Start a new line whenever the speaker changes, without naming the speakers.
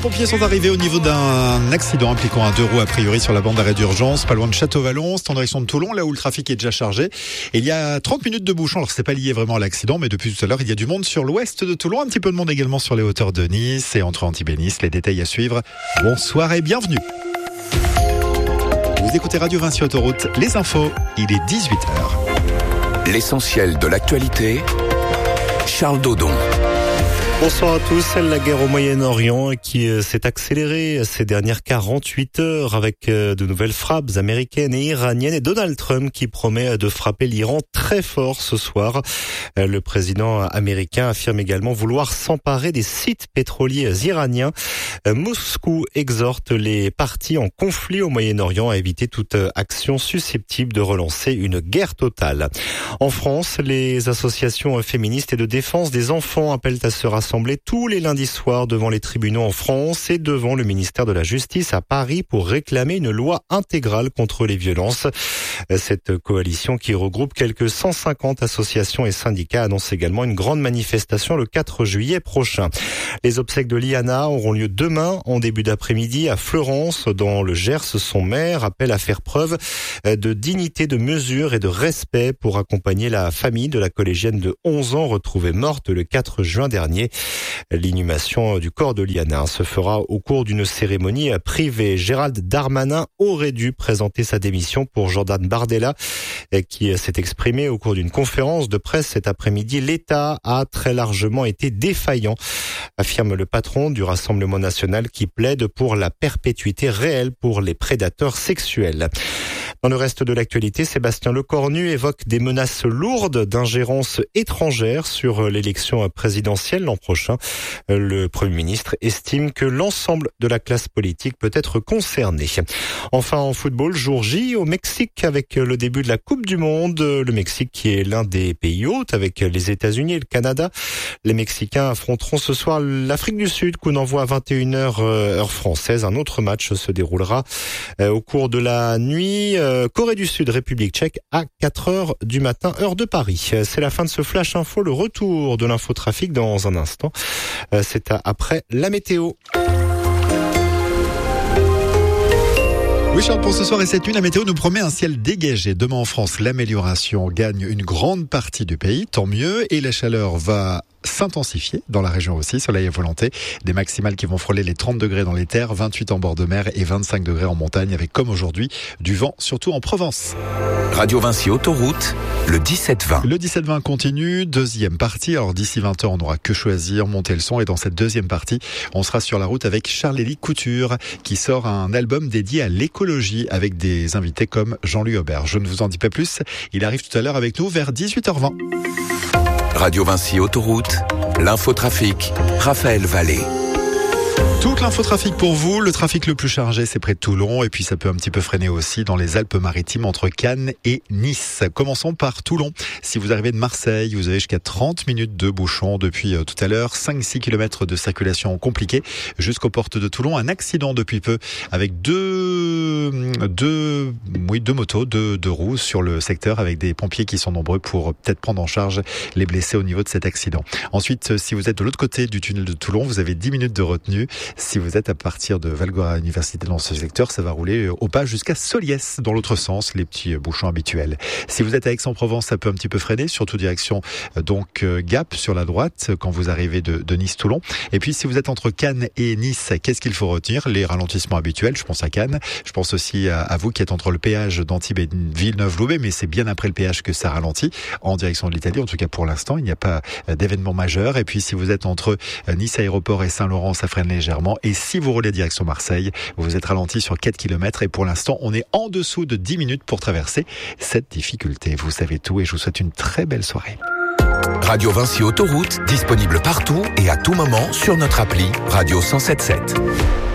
Les pompiers sont arrivés au niveau d'un accident impliquant un deux roues a priori sur la bande d'arrêt d'urgence, pas loin de Château-Vallon, c'est en direction de Toulon, là où le trafic est déjà chargé. Et il y a 30 minutes de bouchon, alors c'est pas lié vraiment à l'accident, mais depuis tout à l'heure, il y a du monde sur l'ouest de Toulon, un petit peu de monde également sur les hauteurs de Nice et entre Antibes et Nice. Les détails à suivre. Bonsoir et bienvenue. Vous écoutez Radio Vinci Autoroute, les infos, il est 18h.
L'essentiel de l'actualité, Charles Dodon.
Bonsoir à tous. La guerre au Moyen-Orient qui s'est accélérée ces dernières 48 heures avec de nouvelles frappes américaines et iraniennes et Donald Trump qui promet de frapper l'Iran très fort ce soir. Le président américain affirme également vouloir s'emparer des sites pétroliers iraniens. Moscou exhorte les parties en conflit au Moyen-Orient à éviter toute action susceptible de relancer une guerre totale. En France, les associations féministes et de défense des enfants appellent à se rassembler tous les lundis soirs devant les tribunaux en France et devant le ministère de la Justice à Paris pour réclamer une loi intégrale contre les violences. Cette coalition qui regroupe quelques 150 associations et syndicats annonce également une grande manifestation le 4 juillet prochain. Les obsèques de Liana auront lieu demain en début d'après-midi à Fleurance dans le Gers. Son maire appelle à faire preuve de dignité, de mesure et de respect pour accompagner la famille de la collégienne de 11 ans retrouvée morte le 4 juin dernier. L'inhumation du corps de Liana se fera au cours d'une cérémonie privée. Gérald Darmanin aurait dû présenter sa démission pour Jordan Bardella qui s'est exprimé au cours d'une conférence de presse cet après-midi. L'État a très largement été défaillant, affirme le patron du Rassemblement national qui plaide pour la perpétuité réelle pour les prédateurs sexuels. Dans le reste de l'actualité, Sébastien Lecornu évoque des menaces lourdes d'ingérence étrangère sur l'élection présidentielle l'an prochain. Le Premier ministre estime que l'ensemble de la classe politique peut être concernée. Enfin, en football, jour J au Mexique avec le début de la Coupe du Monde. Le Mexique qui est l'un des pays hôtes avec les États-Unis et le Canada. Les Mexicains affronteront ce soir l'Afrique du Sud, coup d'envoi à 21h heure française. Un autre match se déroulera au cours de la nuit. Corée du Sud, République tchèque à 4h du matin, heure de Paris. C'est la fin de ce Flash Info, le retour de l'infotrafic dans un instant. C'est après la météo.
Oui Charles, pour ce soir et cette nuit, la météo nous promet un ciel dégagé. Demain en France, l'amélioration gagne une grande partie du pays, tant mieux, et la chaleur va s'intensifier dans la région aussi, soleil à volonté, des maximales qui vont frôler les 30 degrés dans les terres, 28 en bord de mer et 25 degrés en montagne avec comme aujourd'hui du vent, surtout en Provence.
Radio Vinci Autoroute, le 17-20.
Le 17-20 continue, deuxième partie, alors d'ici 20h on n'aura que choisir, monter le son et dans cette deuxième partie on sera sur la route avec Charles-Élie Couture qui sort un album dédié à l'écologie avec des invités comme Jean-Louis Aubert. Je ne vous en dis pas plus, il arrive tout à l'heure avec nous vers 18h20.
Radio Vinci Autoroute, l'infotrafic, Raphaël Vallée.
Toute l'infotrafic pour vous, le trafic le plus chargé c'est près de Toulon et puis ça peut un petit peu freiner aussi dans les Alpes-Maritimes entre Cannes et Nice. Commençons par Toulon. Si vous arrivez de Marseille, vous avez jusqu'à 30 minutes de bouchon depuis tout à l'heure, 5-6 km de circulation compliquée jusqu'aux portes de Toulon. Un accident depuis peu avec deux motos, deux roues sur le secteur avec des pompiers qui sont nombreux pour peut-être prendre en charge les blessés au niveau de cet accident. Ensuite, si vous êtes de l'autre côté du tunnel de Toulon, vous avez 10 minutes de retenue. Si vous êtes à partir de Valgora Université dans ce secteur, ça va rouler au pas jusqu'à Soliès dans l'autre sens, les petits bouchons habituels. Si vous êtes à Aix-en-Provence, ça peut un petit peu freiner, surtout direction Gap sur la droite quand vous arrivez de Nice-Toulon. Et puis si vous êtes entre Cannes et Nice, qu'est-ce qu'il faut retenir? Les ralentissements habituels, je pense à Cannes. Je pense aussi à vous qui êtes entre le péage d'Antibes et Villeneuve-Loubet, mais c'est bien après le péage que ça ralentit en direction de l'Italie. En tout cas pour l'instant, il n'y a pas d'événement majeur. Et puis si vous êtes entre Nice Aéroport et Saint-Laurent, ça freine légèrement. Et si vous roulez direction Marseille, vous êtes ralenti sur 4 km et pour l'instant, on est en dessous de 10 minutes pour traverser cette difficulté. Vous savez tout et je vous souhaite une très belle soirée.
Radio Vinci Autoroute, disponible partout et à tout moment sur notre appli Radio 107.7.